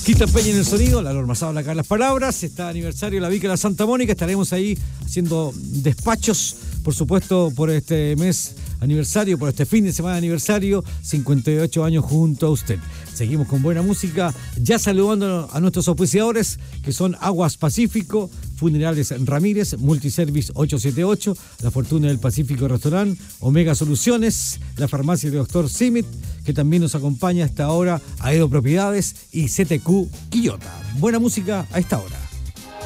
Cristian Peña en el sonido, la Norma Sábala acá en las palabras. Está aniversario de la Vica de la Santa Mónica. Estaremos ahí haciendo despachos, por supuesto, por este mes aniversario, por este fin de semana aniversario, 58 años junto a usted. Seguimos con buena música, ya saludando a nuestros auspiciadores, que son Aguas Pacífico, Funerales Ramírez, Multiservice 878, La Fortuna del Pacífico Restaurant, Omega Soluciones, la farmacia de Dr. Simit, que también nos acompaña hasta ahora, Aedo Propiedades y CTQ Quillota. Buena música a esta hora.